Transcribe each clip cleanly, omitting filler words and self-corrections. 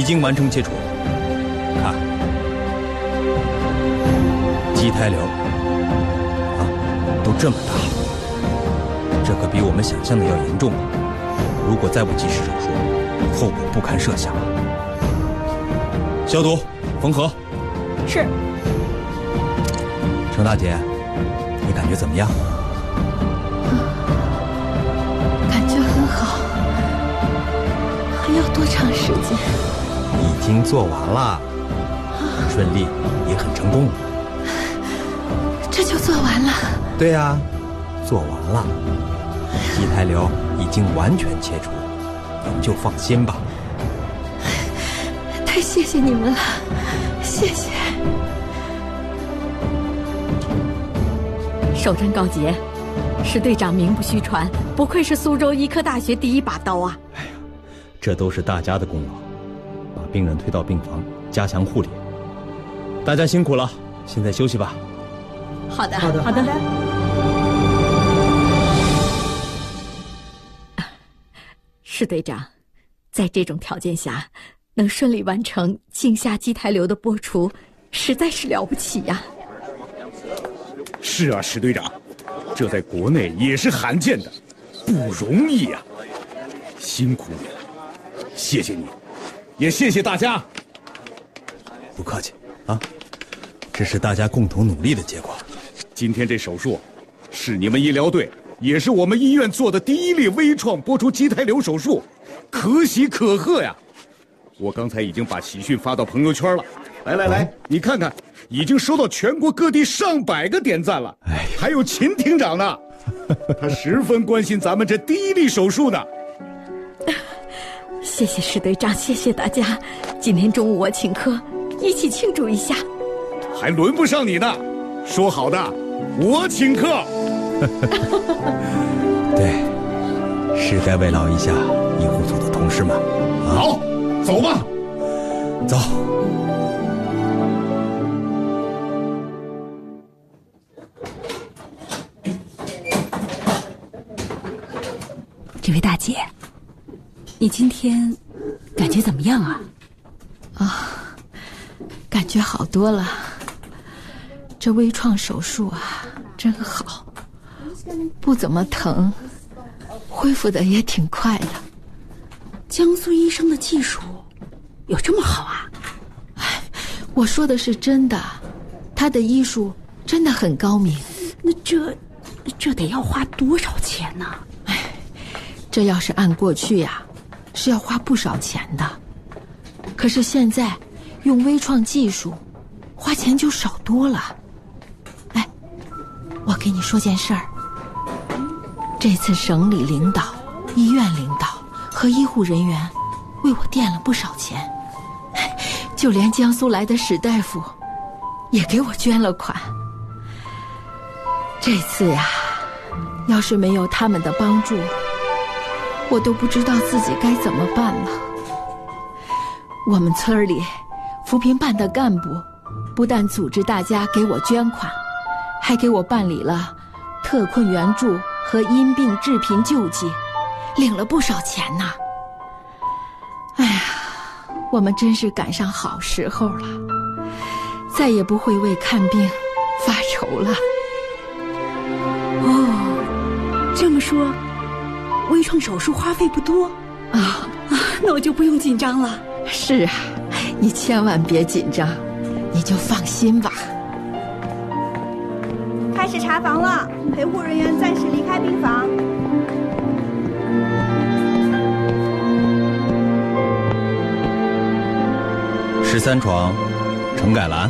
经完成切除。看，畸胎瘤啊，都这么大了，这可比我们想象的要严重。如果再不及时手术，后果不堪设想。消毒，缝合。 是。 程大姐，你感觉怎么样？ 感觉很好。还要多长时间？ 已经做完了，很顺利，也很成功。 这就做完了？ 对呀，做完了，畸胎瘤已经完全切除，您就放心吧。 太谢谢你们了，谢谢。 首战告捷，石队长名不虚传，不愧是苏州医科大学第一把刀啊！ 哎呀，这都是大家的功劳，把病人推到病房，加强护理。大家辛苦了，现在休息吧。 好的， 好的，好的。 石队长，在这种条件下，能顺利完成颈下畸胎瘤的剥除，实在是了不起呀！ 是啊，石队长，这在国内也是罕见的，不容易呀！辛苦你了，谢谢你，也谢谢大家。 不客气啊，这是大家共同努力的结果。 今天这手术，是你们医疗队，也是我们医院做的第一例微创剥除畸胎瘤手术，可喜可贺呀！我刚才已经把喜讯发到朋友圈了，来，你看看，已经收到全国各地上百个点赞了。还有秦厅长呢，他十分关心咱们这第一例手术呢。 谢谢石队长，谢谢大家。今天中午我请客，一起庆祝一下。 还轮不上你呢，说好的，我请客。 对，是该慰劳一下医护组的同事们。 好，走吧， 走。 这位大姐，你今天感觉怎么样啊？ 感觉好多了。这微创手术啊，真好，不怎么疼，恢复的也挺快的。 江苏医生的技术有这么好啊？ 我说的是真的，他的医术真的很高明。 那这得要花多少钱呢？ 这要是按过去呀，是要花不少钱的。可是现在用微创技术，花钱就少多了。我给你说件事儿。这次省里领导、医院领导和医护人员为我垫了不少钱，就连江苏来的史大夫也给我捐了款。这次呀，要是没有他们的帮助，我都不知道自己该怎么办了。我们村里扶贫办的干部不但组织大家给我捐款，还给我办理了特困援助和因病致贫救济，领了不少钱呢。哎呀，我们真是赶上好时候了，再也不会为看病发愁了。 这么说，微创手术花费不多啊，那我就不用紧张了。 是啊，你千万别紧张，你就放心吧。 开始查房了，陪护人员暂时离开病房。 13床，程改兰。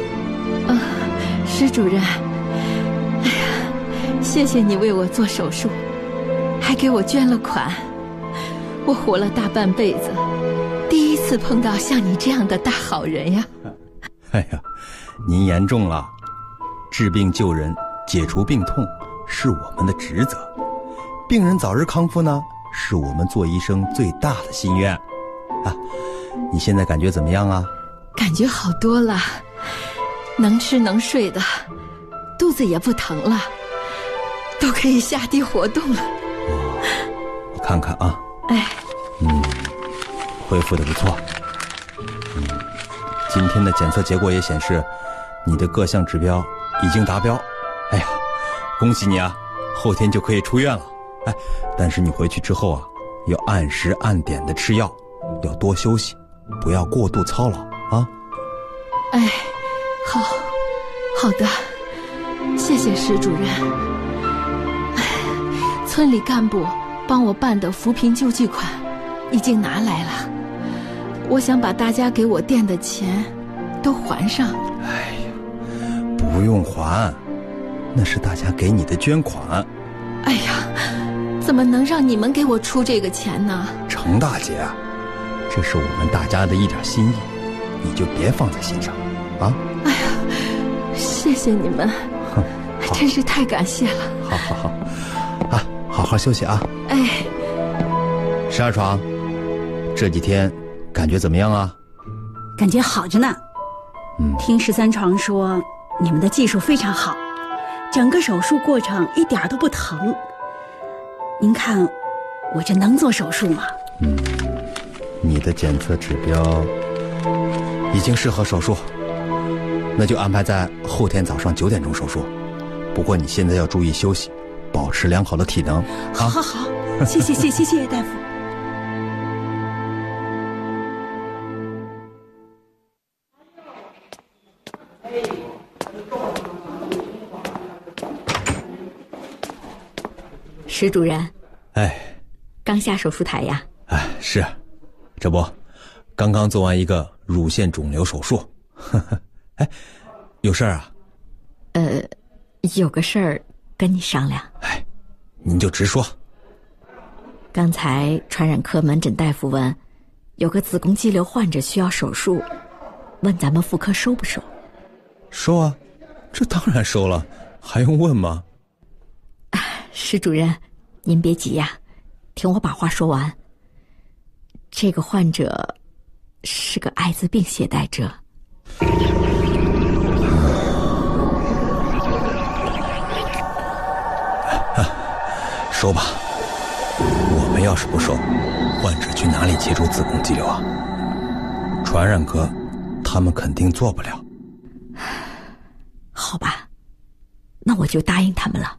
施主任，哎呀，谢谢你为我做手术，还给我捐了款。我活了大半辈子，第一次碰到像你这样的大好人呀。 哎呀，您言重了，治病救人，解除病痛是我们的职责，病人早日康复呢，是我们做医生最大的心愿啊。你现在感觉怎么样啊？ 感觉好多了，能吃能睡的，肚子也不疼了，都可以下地活动了。 我看看啊， 哎， 恢复得不错， 今天的检测结果也显示，你的各项指标已经达标。哎呀，恭喜你啊，后天就可以出院了。哎，但是你回去之后啊，要按时按点的吃药，要多休息，不要过度操劳啊。 哎，好的，谢谢石主任。哎，村里干部帮我办的扶贫救济款已经拿来了，我想把大家给我垫的钱都还上。 哎呀，不用还，那是大家给你的捐款。 哎呀，怎么能让你们给我出这个钱呢？ 程大姐，这是我们大家的一点心意，你就别放在心上啊。 哎呀，谢谢你们，真是太感谢了。 好啊，好好休息啊。 哎 ，12床，这几天感觉怎么样啊？ 感觉好着呢。听13床说你们的技术非常好，整个手术过程一点都不疼。您看我这能做手术吗？ 你的检测指标已经适合手术，那就安排在后天早上9点钟手术。不过你现在要注意休息，保持良好的体能。 好，谢谢大夫。 石主任， 哎， 刚下手术台呀？ 哎，是，这不，刚刚做完一个乳腺肿瘤手术。哎，有事儿啊？ 有个事儿跟你商量。 哎，您就直说。 刚才传染科门诊大夫问，有个子宫肌瘤患者需要手术，问咱们妇科收不收？ 收啊，这当然收了，还用问吗？ 石主任，您别急呀，听我把话说完。这个患者是个艾滋病携带者。 收吧，我们要是不收，患者去哪里切除子宫肌瘤啊？传染科他们肯定做不了。 好吧，那我就答应他们了。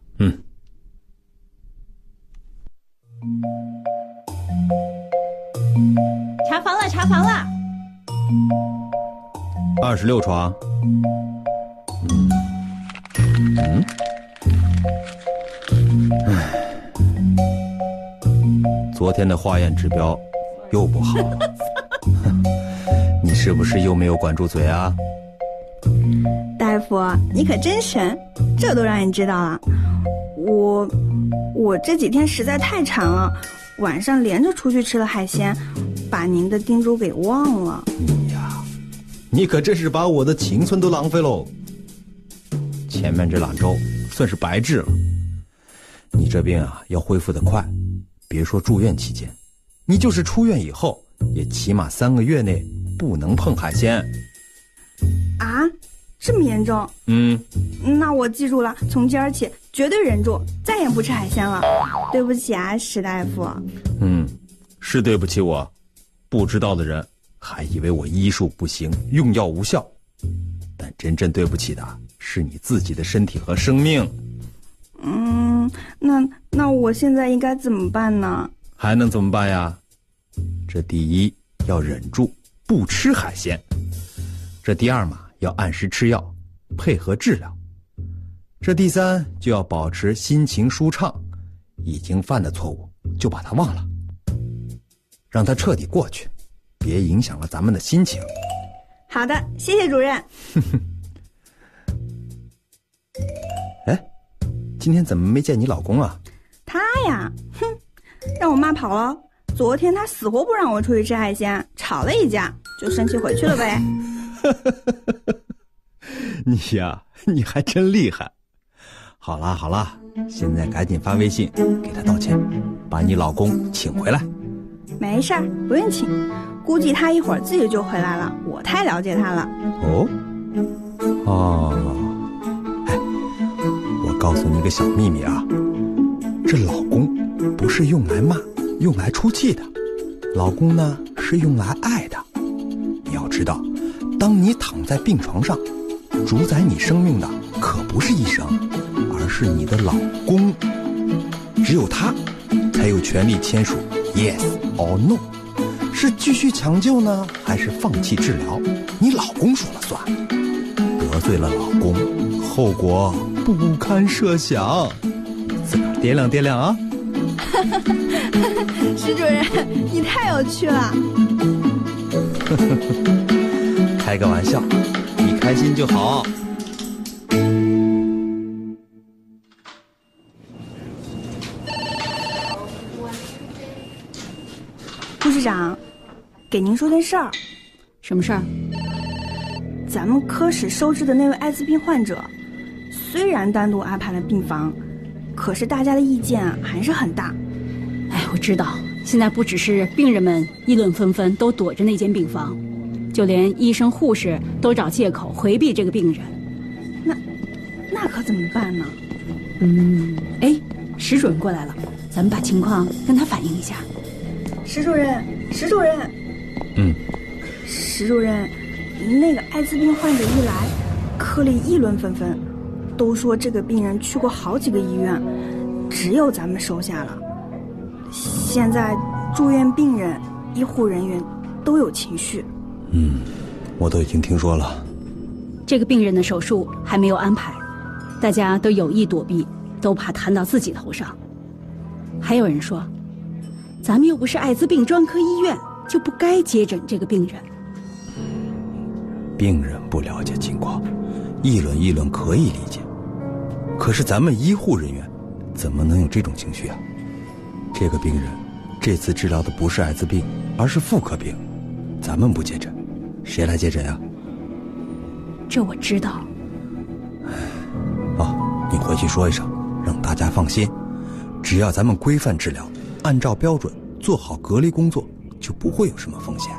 查房了 26床。昨天的化验指标又不好。你是不是又没有管住嘴啊？ 大夫，你可真神，这都让你知道了。我这几天实在太馋了，晚上连着出去吃了海鲜，把您的叮嘱给忘了。 你可真是把我的青春都浪费喽。前面这2周算是白治了。你这病啊要恢复得快，别说住院期间，你就是出院以后也起码3个月内不能碰海鲜。 啊，这么严重？那我记住了，从今儿起绝对忍住，再也不吃海鲜了。对不起啊，石大夫。 是对不起我，不知道的人还以为我医术不行，用药无效，但真正对不起的是你自己的身体和生命。 那我现在应该怎么办呢？ 还能怎么办呀？这第一要忍住不吃海鲜，这第二嘛要按时吃药，配合治疗，这第三就要保持心情舒畅，已经犯的错误就把它忘了，让它彻底过去，别影响了咱们的心情。 好的，谢谢主任。 哎，今天怎么没见你老公啊？ 他呀，让我妈跑了。昨天他死活不让我出去吃海鲜，吵了一架，就生气回去了呗。 你呀，你还真厉害。好啦，现在赶紧发微信给他道歉，把你老公请回来。 没事儿，不用请，估计他一会儿自己就回来了，我太了解他了。 哎，我告诉你一个小秘密啊，这老公不是用来骂，用来出气的，老公呢是用来爱的。你要知道， 当你躺在病床上，主宰你生命的可不是医生，而是你的老公。只有他才有权利签署 yes or no， 是继续抢救呢，还是放弃治疗，你老公说了算。得罪了老公，后果不堪设想，自个儿掂量掂量啊。 石主任，你太有趣了。 开个玩笑，你开心就好。 护士长，给您说件事儿。 什么事儿？ 咱们科室收治的那位艾滋病患者，虽然单独安排了病房，可是大家的意见还是很大。 哎，我知道，现在不只是病人们议论纷纷，都躲着那间病房，就连医生护士都找借口回避这个病人。 那可怎么办呢？ 哎，石主任过来了，咱们把情况跟他反映一下。 石主任，石主任。石主任，那个艾滋病患者一来，科里议论纷纷，都说这个病人去过好几个医院，只有咱们收下了。现在住院病人、医护人员都有情绪。 我都已经听说了。 这个病人的手术还没有安排，大家都有意躲避，都怕摊到自己头上。还有人说，咱们又不是艾滋病专科医院，就不该接诊这个病人。 病人不了解情况，议论议论可以理解，可是咱们医护人员怎么能有这种情绪啊？这个病人这次治疗的不是艾滋病，而是妇科病，咱们不接诊，谁来接诊啊？ 这我知道。 你回去说一声，让大家放心，只要咱们规范治疗，按照标准做好隔离工作，就不会有什么风险。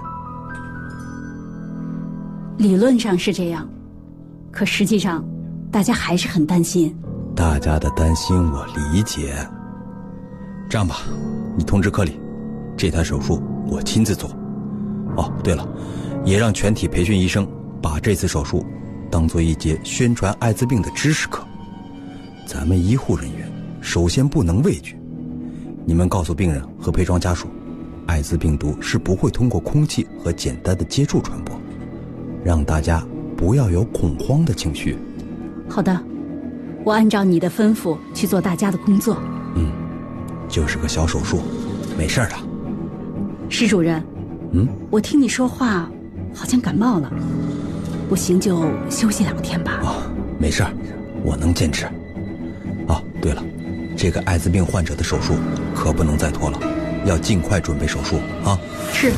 理论上是这样，可实际上大家还是很担心。 大家的担心我理解。这样吧，你通知科里，这台手术我亲自做。对了，也让全体培训医生把这次手术当做一节宣传艾滋病的知识课。咱们医护人员首先不能畏惧，你们告诉病人和陪床家属，艾滋病毒是不会通过空气和简单的接触传播，让大家不要有恐慌的情绪。 好的，我按照你的吩咐去做大家的工作。 就是个小手术，没事的。 石主任，我听你说话好像感冒了，不行就休息2天吧。 没事，我能坚持。对了，这个艾滋病患者的手术可不能再拖了，要尽快准备手术啊。 是。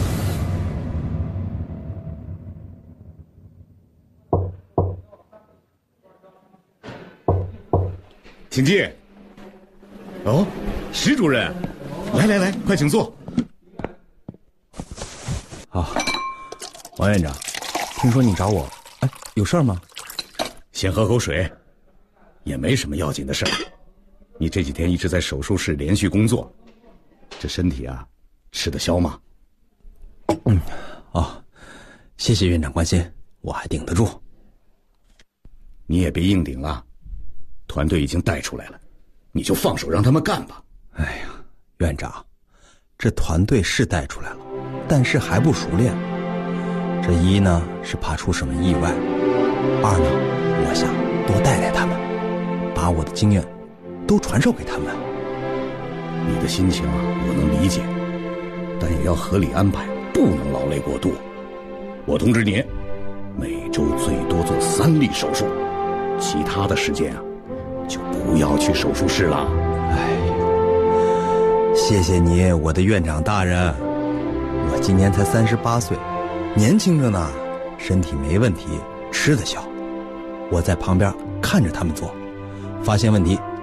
请进。石主任，来，快请坐。 王院长，听说你找我，有事儿吗？ 先喝口水，也没什么要紧的事儿。你这几天一直在手术室连续工作，这身体吃得消吗？ 谢谢院长关心，我还顶得住。 你也别硬顶了，团队已经带出来了，你就放手让他们干吧。 院长，这团队是带出来了，但是还不熟练。这一呢是怕出什么意外，二呢我想多带带他们，把我的经验都传授给他们。 你的心情我能理解，但也要合理安排，不能劳累过度。我通知你，每周最多做3例手术，其他的时间就不要去手术室了。 谢谢你，我的院长大人。我今年才38岁，年轻着呢，身体没问题，吃得消。我在旁边看着他们做，发现问题